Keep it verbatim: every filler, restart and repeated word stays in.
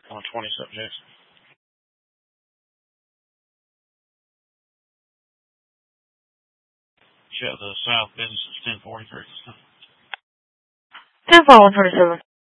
on twenty subjects. Shut the south business is ten forty-three. ten following twenty-seven.